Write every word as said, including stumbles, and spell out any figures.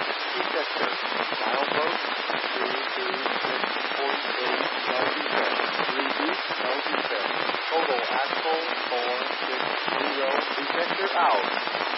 Ejector. Milepost two two six point eight L defect. Reduce L defect. Total axle four six zero. Ejector out.